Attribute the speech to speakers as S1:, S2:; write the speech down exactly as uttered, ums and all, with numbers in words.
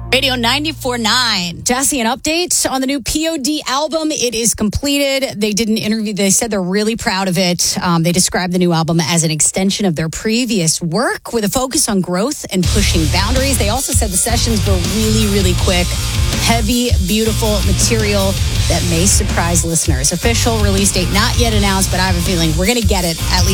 S1: Radio ninety-four point nine. Jesse, an update on the new P O D album. It is completed. They did an interview. They said they're really proud of it. Um, they described the new album as an extension of their previous work with a focus on growth and pushing boundaries. They also said the sessions were really, really quick, heavy, beautiful material that may surprise listeners. Official release date not yet announced, but I have a feeling we're going to get it at least